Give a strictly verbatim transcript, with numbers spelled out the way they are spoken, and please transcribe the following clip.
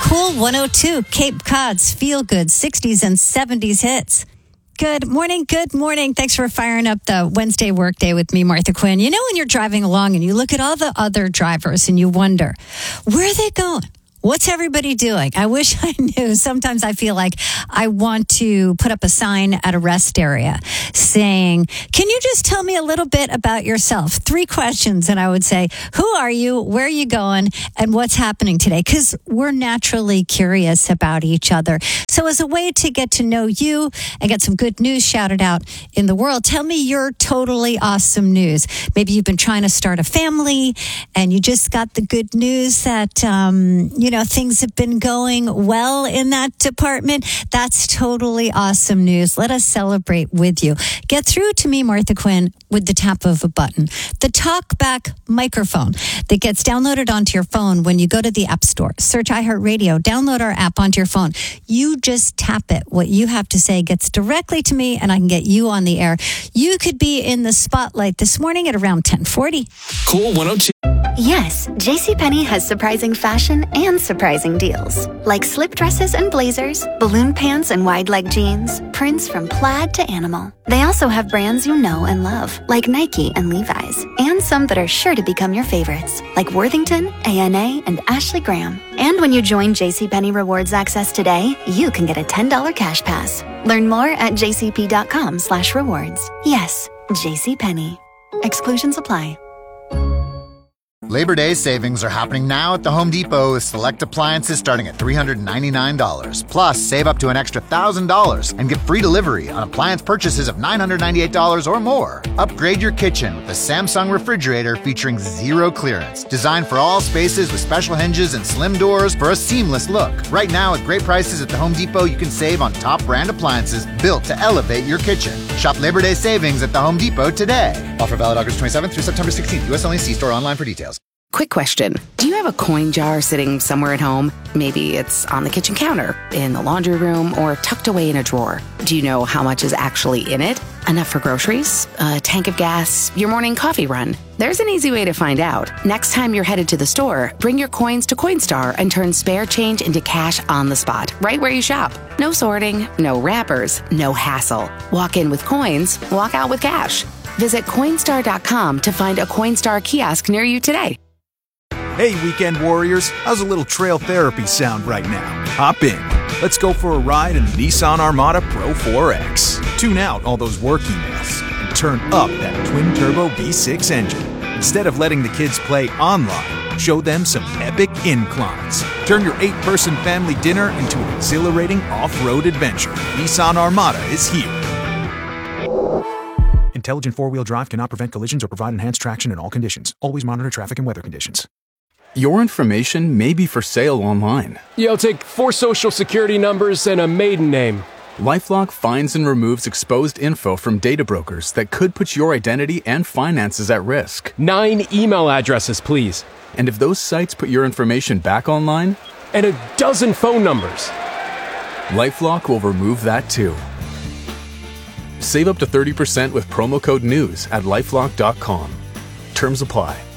Cool one oh two, Cape Cod's Feel Good sixties and seventies hits. Good morning, good morning. Thanks for firing up the Wednesday workday with me, Martha Quinn. You know when you're driving along and you look at all the other drivers and you wonder, where are they going? What's everybody doing? I wish I knew. Sometimes I feel like I want to put up a sign at a rest area saying, can you just tell me a little bit about yourself? Three questions. And I would say, who are you? Where are you going? And what's happening today? Because we're naturally curious about each other. So as a way to get to know you and get some good news shouted out in the world, tell me your totally awesome news. Maybe you've been trying to start a family and you just got the good news that, um, you You know, things have been going well in that department. That's totally awesome news. Let us celebrate with you. Get through to me, Martha Quinn, with the tap of a button. The TalkBack microphone that gets downloaded onto your phone when you go to the App Store. Search iHeartRadio, download our app onto your phone. You just tap it. What you have to say gets directly to me, and I can get you on the air. You could be in the spotlight this morning at around ten forty. Cool one oh two. Yes, JCPenney has surprising fashion and surprising deals. Like slip dresses and blazers, balloon pants and wide leg jeans, prints from plaid to animal. They also have brands you know and love, like Nike and Levi's, and some that are sure to become your favorites, like Worthington, A N A, and Ashley Graham. And when you join JCPenney Rewards Access today, you can get a ten dollars cash pass. Learn more at jcp.com slash rewards. Yes, JCPenney. Exclusions apply. Labor Day savings are happening now at the Home Depot with select appliances starting at three hundred ninety-nine dollars. Plus, save up to an extra one thousand dollars and get free delivery on appliance purchases of nine hundred ninety-eight dollars or more. Upgrade your kitchen with the Samsung refrigerator featuring zero clearance. Designed for all spaces with special hinges and slim doors for a seamless look. Right now, at great prices at the Home Depot, you can save on top brand appliances built to elevate your kitchen. Shop Labor Day savings at the Home Depot today. Offer valid August twenty-seventh through September sixteenth. U S only. See store online for details. Quick question. Do you have a coin jar sitting somewhere at home? Maybe it's on the kitchen counter, in the laundry room, or tucked away in a drawer. Do you know how much is actually in it? Enough for groceries? A tank of gas? Your morning coffee run? There's an easy way to find out. Next time you're headed to the store, bring your coins to Coinstar and turn spare change into cash on the spot, right where you shop. No sorting, no wrappers, no hassle. Walk in with coins, walk out with cash. Visit Coinstar dot com to find a Coinstar kiosk near you today. Hey, weekend warriors, how's a little trail therapy sound right now? Hop in. Let's go for a ride in the Nissan Armada Pro four X. Tune out all those work emails and turn up that twin-turbo V six engine. Instead of letting the kids play online, show them some epic inclines. Turn your eight-person family dinner into an exhilarating off-road adventure. Nissan Armada is here. Intelligent four-wheel drive cannot prevent collisions or provide enhanced traction in all conditions. Always monitor traffic and weather conditions. Your information may be for sale online. Yeah, I'll take four social security numbers and a maiden name. LifeLock finds and removes exposed info from data brokers that could put your identity and finances at risk. Nine email addresses, please. And if those sites put your information back online? And a dozen phone numbers. LifeLock will remove that too. Save up to thirty percent with promo code NEWS at lifelock dot com. Terms apply.